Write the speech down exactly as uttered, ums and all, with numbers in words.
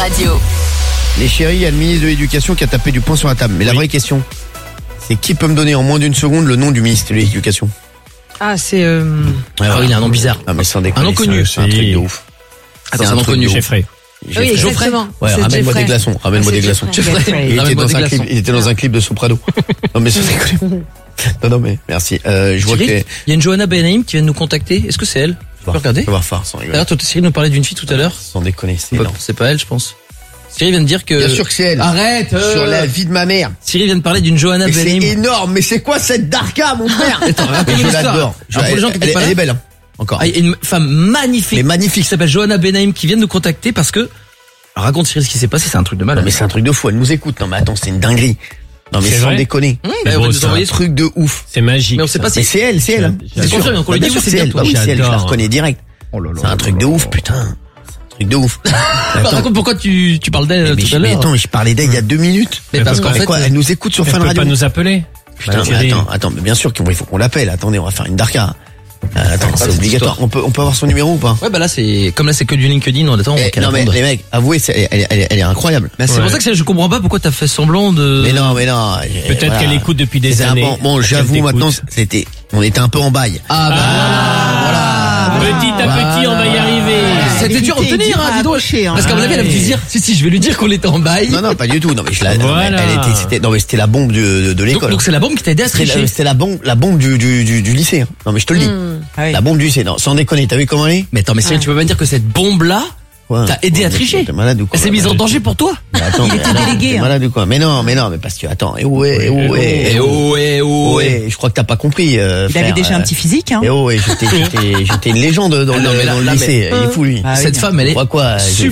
Radio. Les chéris, il y a le ministre de l'Éducation qui a tapé du poing sur la table. Mais la vraie question, c'est qui peut me donner en moins d'une seconde le nom du ministre de l'Éducation? Ah, c'est... Euh... Ah oui, il a un nom bizarre. Ah mais sans déconner, Un nom connu. c'est un truc de ouf. Attends, c'est un nom connu. Jeffrey. Oui, exactement. Ouais, C'est ramène-moi Jeffrey. des glaçons, ramène-moi des glaçons. Jeffrey. Il était, Ramène-moi dans des un glaçons. clip, il était dans un clip de Soprano. Non mais sans déconner. Non non mais merci. Euh, je vois que Cyril, t'es... il y a une Johanna Benaïm qui vient de nous contacter. Est-ce que c'est elle? Tu peux regarder? On va voir fort sans rigoler. Alors, toi, Cyril nous parlait d'une fille tout à l'heure. Sans déconner, c'est Bah, énorme. c'est pas elle, je pense. Cyril vient de dire que... Bien sûr que c'est elle. Arrête euh... Sur la vie de ma mère. Cyril vient de parler d'une Johanna Mais c'est Benaïm. énorme, mais c'est quoi cette Darka, mon frère? Attends, Mais raconte je l'histoire. l'adore. Je- Alors, pour les gens qui elle, étaient elle- pas elle là- est belle, hein. Encore. Ah, il y a une femme magnifique. Mais magnifique. Qui s'appelle Johanna Benaïm qui vient de nous contacter parce que... Alors, raconte Cyril ce qui s'est passé, c'est un truc de Non malade. mais c'est un truc de fou, elle nous écoute. Non mais attends, c'est une dinguerie. Non mais C'est sans vrai déconner. Hum, C'est bah, on va beau, nous ça. envoyer Un ce truc de ouf. C'est magique. Mais on sait pas Mais si... c'est elle, c'est elle. hein. C'est C'est sûr. confirmé, donc on lui Bah, dit, bien oui, sûr c'est que bien toi. Bah oui, c'est elle, je la J'adore. reconnais direct. C'est un truc de ouf, putain. C'est un truc de ouf. Bah, raconte pourquoi tu, tu parles d'elle Mais, tout je- à mais l'heure. attends, je parlais d'elle il y a deux minutes. Mais parce qu'en Mais fait... quoi, elle nous écoute sur Elle Fun peut Radio. pas nous appeler. Bah non, mais Thierry. attends, attends, mais bien sûr qu'il faut qu'on l'appelle. Attendez, on va faire une Darka. Euh, attends, c'est cette obligatoire. histoire. On peut, on peut avoir son numéro ou pas? Ouais, bah là, c'est... Comme là, c'est que du LinkedIn, on attend, on Eh, qu'elle non mais réponde. les mecs, avouez, c'est- elle, elle, elle est incroyable. Bah, c'est Ouais. pour ça que c'est- je comprends pas pourquoi t'as fait semblant de... Mais non, mais non. Peut-être voilà. qu'elle écoute depuis des C'est un années. bon, bon, Qu'elle j'avoue t'écoute. maintenant, c'était, on était un peu en bail. Ah bah... Petit à petit, on va y arriver. C'était dur à obtenir, hein, dis donc. Parce qu'à mon avis, elle a pu se dire, si, si, je vais lui dire qu'on était en bail. Non, non, pas du tout. Non, mais je la, non, mais Voilà. elle était, c'était, non, mais c'était la bombe de, de, de Donc, l'école. donc c'est la bombe qui t'a aidé à C'était tricher. la, c'était la bombe, la bombe du, du, du, du lycée. hein. Non, mais je te le dis. La bombe du lycée. Non, sans déconner. T'as vu comment elle est? Mais attends, mais Cyril, tu peux pas me dire que cette bombe-là Ouais. t'a aidé à Ouais, tricher. T'es malade ou quoi? Elle s'est mise en danger pour toi. Mais attends, Il mais était attends, délégué, T'es hein. malade ou quoi? Mais non, mais non, mais parce que, attends, eh ouais, eh ouais, Eh oh, eh oh, ouais, je crois que t'as pas compris, euh, Il frère, avait déjà euh, un petit physique, hein. Eh oh, ouais, j'étais, j'étais, j'étais une légende dans Ah le, non, mais là- dans le là, lycée. mais- Il est fou, lui. Ah oui. Cette femme, elle est Quoi, quoi, j'ai fait